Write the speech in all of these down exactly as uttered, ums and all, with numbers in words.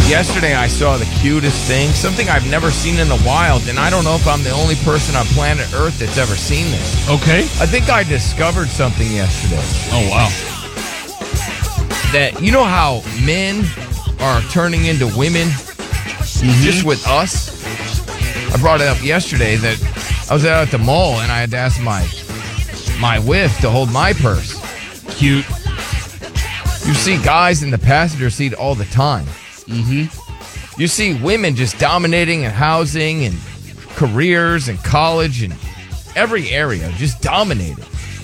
Yesterday I saw the cutest thing, something I've never seen in the wild, and I don't know if I'm the only person on planet Earth that's ever seen this. Okay. I think I discovered something yesterday. Oh, wow. That, you know how men are turning into women mm-hmm. just with us? I brought it up yesterday that I was out at the mall and I had to ask my my whiff to hold my purse. Cute. You see guys in the passenger seat all the time. Mm-hmm. You see women just dominating in housing and careers and college and every area, just dominating.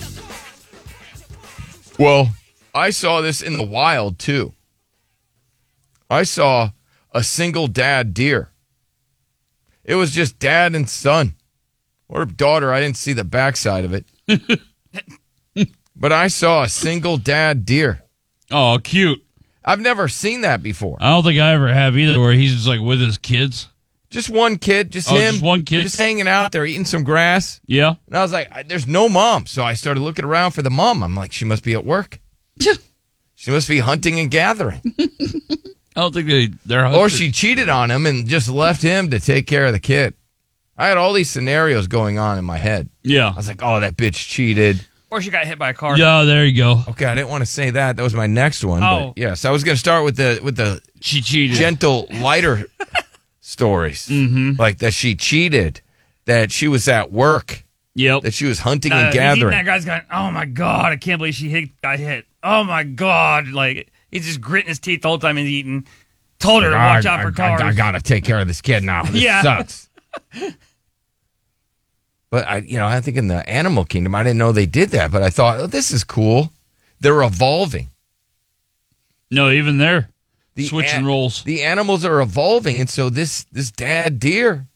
Well, I saw this in the wild, too. I saw a single dad deer. It was just dad and son. Or daughter, I didn't see the backside of it. But I saw a single dad deer. Oh, cute. I've never seen that before. I don't think I ever have either, where he's just like with his kids. Just one kid, just oh, him. Just one kid? Just hanging out there eating some grass. Yeah. And I was like, there's no mom. So I started looking around for the mom. I'm like, she must be at work. She must be hunting and gathering. I don't think they, they're hunting. Or she cheated on him and just left him to take care of the kid. I had all these scenarios going on in my head. Yeah. I was like, oh, that bitch cheated. Or she got hit by a car. Yeah, there you go. Okay, I didn't want to say that. That was my next one. Oh. But yes, I was going to start with the with the she cheated. gentle, lighter stories. Mm-hmm. Like that she cheated, that she was at work. Yep. That she was hunting uh, and gathering. That guy's going, oh my God, I can't believe she hit, got hit. Oh my God. Like, he's just gritting his teeth the whole time he's eating. Told her to watch out for cars. I, I got to take care of this kid now. This yeah. sucks. But, I, you know, I think in the animal kingdom, I didn't know they did that. But I thought, oh, this is cool. They're evolving. No, even there. The Switching an- roles. The animals are evolving. And so this this dad deer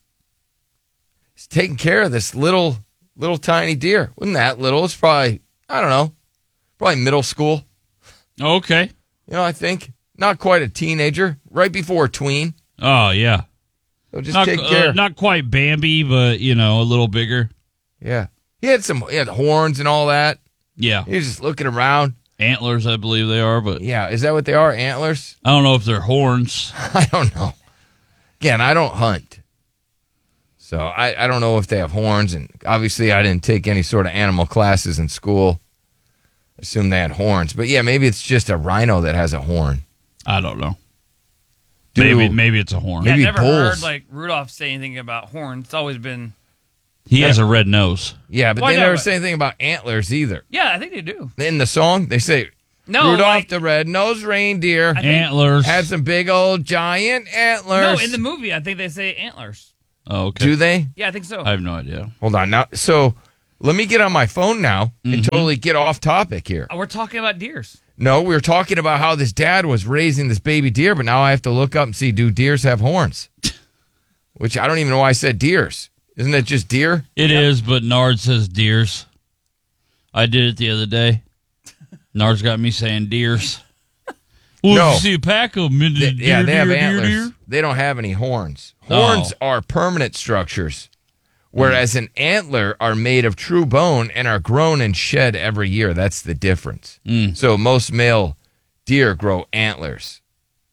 is taking care of this little, little tiny deer. Wasn't that little? It's probably, I don't know, probably middle school. Okay. You know, I think. Not quite a teenager. Right before tween. Oh, yeah. So just not, take care. Uh, not quite Bambi, but, you know, a little bigger. Yeah. He had some, he had horns and all that. Yeah. He was just looking around. Antlers, I believe they are, but. Yeah. Is that what they are? Antlers? I don't know if they're horns. I don't know. Again, I don't hunt. So I, I don't know if they have horns. And obviously I didn't take any sort of animal classes in school. Assume they had horns. But yeah, maybe it's just a rhino that has a horn. I don't know. Do, maybe maybe it's a horn. Yeah, maybe I've never bulls. heard like Rudolph say anything about horns. It's always been. He has a red nose. Yeah, but Why they not? never say anything about antlers either. Yeah, I think they do. In the song, they say, No, Rudolph like- the red-nosed reindeer I think- Antlers. had some big old giant antlers. No, in the movie, I think they say antlers. Oh, okay. Do they? Yeah, I think so. I have no idea. Hold on. Now, so let me get on my phone now and Mhm. totally get off topic here. Oh, we're talking about deers. No, we were talking about how this dad was raising this baby deer, but now I have to look up and see, do deers have horns? Which I don't even know why I said deers. Isn't it just deer? It is, but Nard says deers. I did it the other day. Nard's got me saying deers. Well, No. if you see a pack of them, They- deer, yeah, they have deer, deer, antlers. deer. They don't have any horns. Horns Oh. are permanent structures, whereas an antler are made of true bone and are grown and shed every year. That's the difference. Mm. So most male deer grow antlers.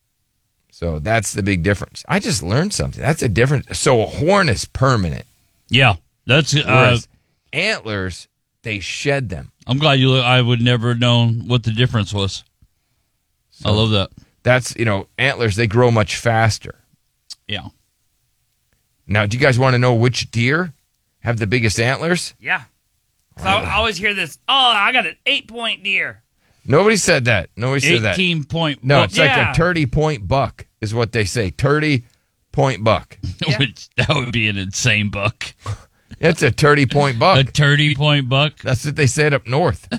So that's the big difference. I just learned something. That's a difference. So a horn is permanent, Yeah, that's. Uh, whereas antlers, they shed them. I'm glad you. I would never have known what the difference was. I love that. That's, you know, antlers, they grow much faster. Yeah. Now, do you guys want to know which deer have the biggest antlers? Yeah. So I, I always hear this. Oh, I got an eight-point deer. Nobody said that. Nobody said that. Eighteen point. No, buck. it's like Yeah. a thirty point buck is what they say. thirty point buck. Yeah. Which, that would be an insane buck. It's a thirty point A buck. thirty point buck. That's what they said up north.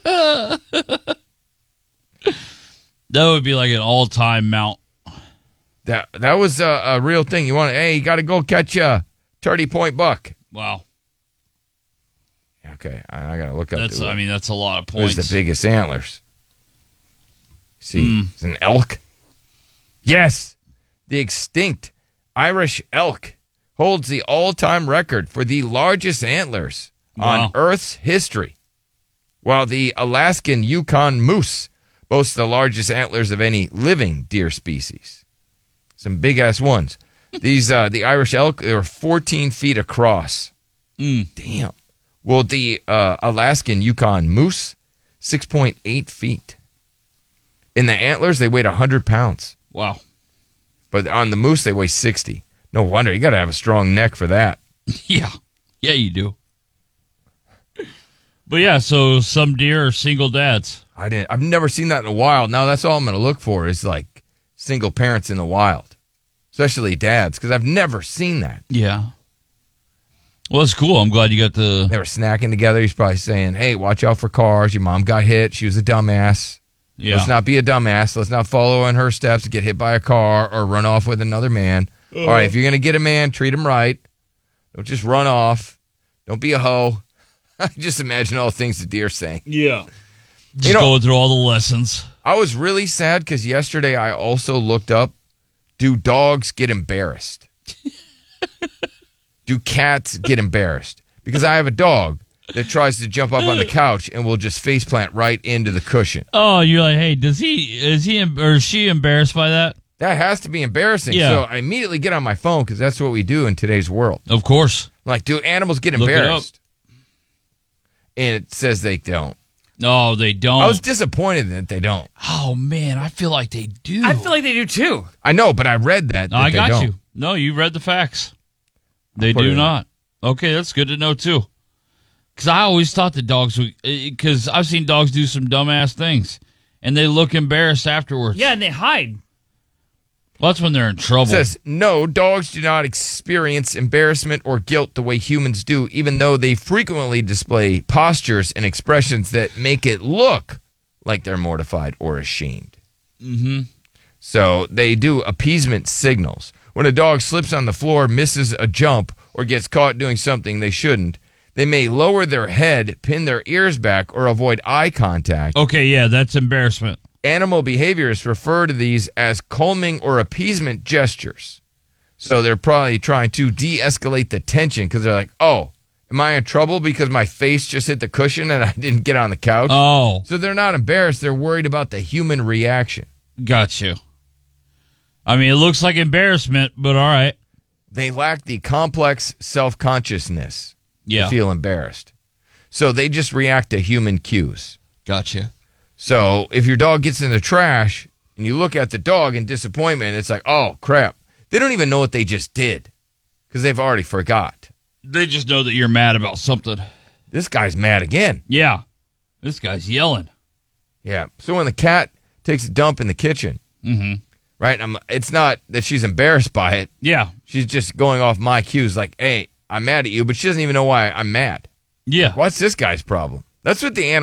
That would be like an all time mount. That that was a, a real thing. You want to, hey, you got to go catch a thirty point buck. Wow. Okay, I, I got to look up. That's. the, I mean, that's a lot of where's points. the biggest antlers? See, Mm. it's an elk. Yes, the extinct Irish elk holds the all-time record for the largest antlers Wow. on Earth's history, while the Alaskan Yukon moose boasts the largest antlers of any living deer species. Some big ass ones. These uh, the Irish elk, they were fourteen feet across. Mm. Damn. Well, the uh, Alaskan Yukon moose, six point eight feet. In the antlers, they weighed one hundred pounds. Wow. But on the moose, they weigh sixty. No wonder. You got to have a strong neck for that. Yeah. Yeah, you do. But yeah, so some deer are single dads. I didn't. I've never seen that in the wild. Now that's all I'm going to look for is like single parents in the wild, especially dads, because I've never seen that. Yeah. Well, it's cool. I'm glad you got the. They were snacking together. He's probably saying, "Hey, watch out for cars. Your mom got hit. She was a dumbass. Yeah. Let's not be a dumbass. Let's not follow in her steps to get hit by a car or run off with another man. Uh, all right, if you're going to get a man, treat him right. Don't just run off. Don't be a hoe." I just imagine all the things the deer saying. Yeah. Just You know- going through all the lessons. I was really sad because yesterday I also looked up, do dogs get embarrassed? Do cats get embarrassed? Because I have a dog that tries to jump up on the couch and will just faceplant right into the cushion. Oh, you're like, hey, does he, is he, em- or is she embarrassed by that? That has to be embarrassing. Yeah. So I immediately get on my phone because that's what we do in today's world. Of course. I'm like, do animals get Look it up. embarrassed? And it says they don't. No, they don't. I was disappointed that they don't. oh, man, I feel like they do. I feel like they do too. I know, but I read that. No, that I they got don't. you. No, you read the facts. They put it do in. not. Okay, that's good to know, too. Because I always thought the dogs would, because I've seen dogs do some dumbass things, and they look embarrassed afterwards. Yeah, and they hide. Oh, Well, that's when they're in trouble. It says, no, dogs do not experience embarrassment or guilt the way humans do, even though they frequently display postures and expressions that make it look like they're mortified or ashamed. mm-hmm. So they do appeasement signals. When a dog slips on the floor, misses a jump, or gets caught doing something they shouldn't, they may lower their head, pin their ears back, or avoid eye contact. Okay, yeah, that's embarrassment. Animal behaviorists refer to these as calming or appeasement gestures. So they're probably trying to de-escalate the tension because they're like, oh, am I in trouble because my face just hit the cushion and I didn't get on the couch? Oh, So they're not embarrassed. They're worried about the human reaction. got you. I mean, it looks like embarrassment, but all right. They lack the complex self-consciousness Yeah, to feel embarrassed. So they just react to human cues. gotcha. So if your dog gets in the trash and you look at the dog in disappointment, it's like, oh, crap. They don't even know what they just did because they've already forgot. They just know that you're mad about something. This guy's mad again. Yeah, this guy's yelling. Yeah. So when the cat takes a dump in the kitchen, Mm-hmm. right, I'm, it's not that she's embarrassed by it. Yeah, She's just going off my cues like, hey, I'm mad at you, but she doesn't even know why I'm mad. yeah. What's this guy's problem? That's what the